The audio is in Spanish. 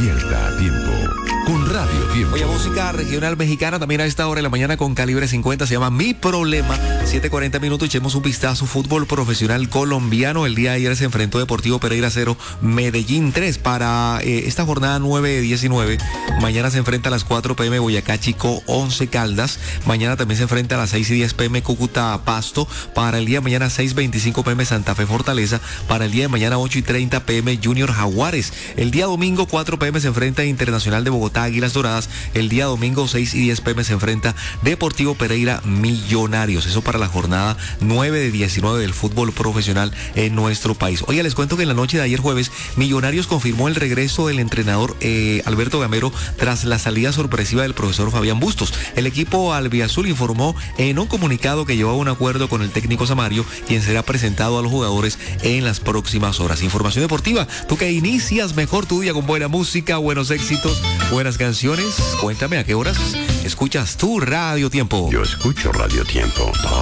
Despierta a tiempo con Radio Tiempo. Oye, música regional mexicana también a esta hora de la mañana con Calibre 50. Se llama Mi Problema. 7:40 minutos. Echemos un vistazo. Fútbol profesional colombiano. El día de ayer se enfrentó Deportivo Pereira 0, Medellín 3. Para esta jornada 9-19. Mañana se enfrenta a las 4 p.m. Boyacá Chico 11 Caldas. Mañana también se enfrenta a las 6:10 p.m. Cúcuta Pasto. Para el día de mañana 6:25 p.m. Santa Fe Fortaleza. Para el día de mañana 8:30 p.m. Junior Jaguares. El día domingo 4 p.m. se enfrenta a Internacional de Bogotá Águilas Doradas. El día domingo 6:10 p.m. se enfrenta Deportivo Pereira Millonarios. Eso para la jornada 9-19 del fútbol profesional en nuestro país. Oye, les cuento que en la noche de ayer jueves, Millonarios confirmó el regreso del entrenador Alberto Gamero tras la salida sorpresiva del profesor Fabián Bustos. El equipo albiazul informó en un comunicado que llevaba un acuerdo con el técnico Samario, quien será presentado a los jugadores en las próximas horas. Información deportiva, tú que inicias mejor tu día con buena música, buenos éxitos, buenas canciones. Cuéntame a qué horas escuchas tu Radio Tiempo. Yo escucho Radio Tiempo.